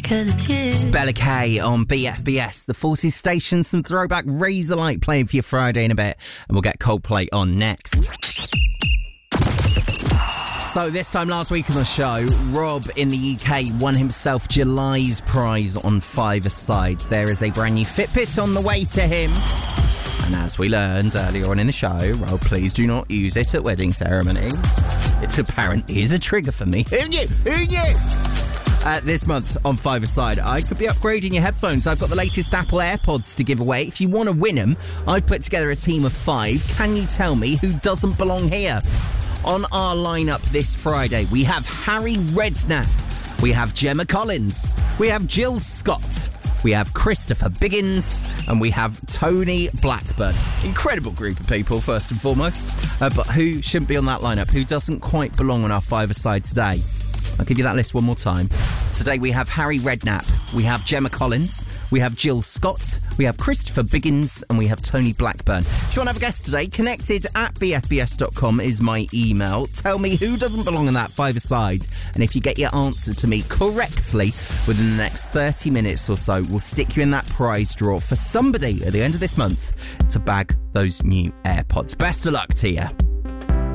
It's Bella K on BFBS, the Forces Station, some throwback Razorlight playing for your Friday in a bit, and we'll get Coldplay on next. So this time last week on the show, Rob in the UK won himself July's prize on Five-A-Side. There is a brand new Fitbit on the way to him. And as we learned earlier on in the show, Rob, please do not use it at wedding ceremonies. It apparently is a trigger for me. Who knew? This month on Five-A-Side, I could be upgrading your headphones. I've got the latest Apple AirPods to give away. If you want to win them, I've put together a team of 5. Can you tell me who doesn't belong here? On our lineup this Friday, we have Harry Redknapp, we have Gemma Collins, we have Jill Scott, we have Christopher Biggins, and we have Tony Blackburn. Incredible group of people, first and foremost. But who shouldn't be on that lineup? Who doesn't quite belong on our Five-A-Side today? I'll give you that list one more time. Today we have Harry Redknapp, we have Gemma Collins, we have Jill Scott, we have Christopher Biggins, and we have Tony Blackburn. If you want to have a guest today, connected@bfbs.com is my email. Tell me who doesn't belong in that Five-A-Side, and if you get your answer to me correctly within the next 30 minutes or so, we'll stick you in that prize draw for somebody at the end of this month to bag those new AirPods. Best of luck to you.